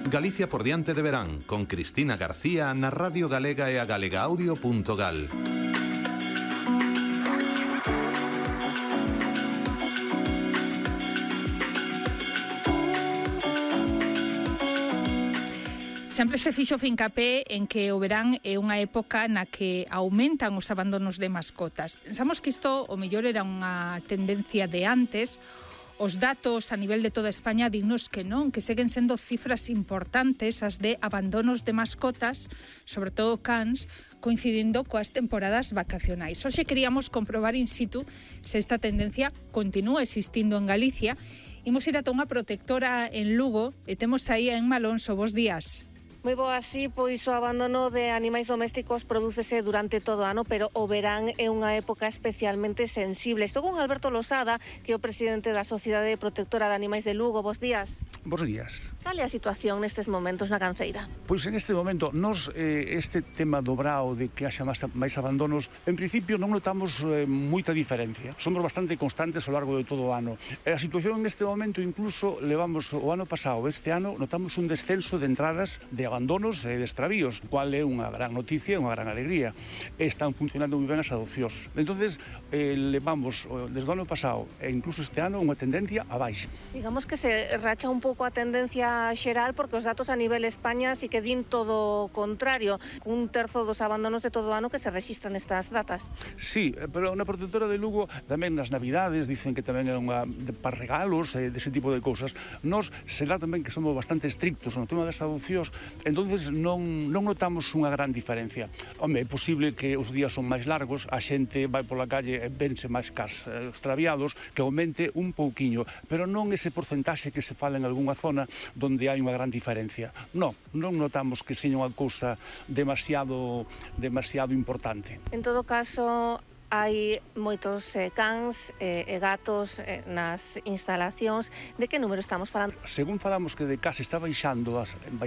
Galicia por diante de verán, con Cristina García na Radio Galega e a galegaaudio.gal. Sempre se fixo fincapé en que o verán é unha época na que aumentan os abandonos de mascotas. Pensamos que isto o mellor era unha tendencia de antes. Os datos a nivel de toda España dignos que non, que seguen sendo cifras importantes as de abandonos de mascotas, sobre todo cans, coincidindo coas temporadas vacacionais. Hoxe queríamos comprobar in situ se esta tendencia continúa existindo en Galicia. Imos ir ata unha protectora en Lugo e temos aí a Emma Alonso. Bos días. Moi boa, así, pois o abandono de animais domésticos prodúcese durante todo o ano, pero o verán é unha época especialmente sensible. Estou con Alberto Losada, que é o presidente da Sociedade Protectora de Animais de Lugo. Bos días. Bos días. Cal é a situación nestes momentos na canceira? Pois en este momento, nos este tema do brao de que haxa máis abandonos, en principio non notamos moita diferencia. Somos bastante constantes ao largo de todo o ano. A situación neste momento, incluso, levamos o ano pasado, este ano, notamos un descenso de entradas de abandonos e de extravíos, cual é unha gran noticia e unha gran alegría. Están funcionando moi ben as adopcións. Entonces, levamos desde o ano pasado e incluso este ano unha tendencia a baixa. Digamos que se racha un pouco a tendencia xeral, porque os datos a nivel España si que din todo o contrario, un terzo dos abandonos de todo o ano que se rexistran estas datas. Sí, pero na protectora de Lugo tamén nas Navidades dicen que tamén é unha para regalos e dese tipo de cousas. Nos será tamén que somos bastante estrictos no tema das adopcións. Entonces non notamos unha gran diferencia. Home, é posible que os días son máis largos, a xente vai pola calle e vense máis cas extraviados, que aumente un pouquiño, pero non ese porcentaxe que se fala en algunha zona donde hai unha gran diferencia. Non notamos que seña unha cousa demasiado importante. En todo caso, hai moitos cans e gatos nas instalacións. De que número estamos falando? Según falamos que de casa está baixando